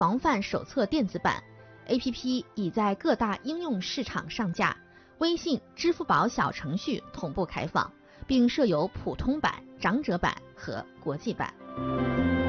防范手册电子版 APP 已在各大应用市场上架，微信、支付宝小程序同步开放，并设有普通版、长者版和国际版。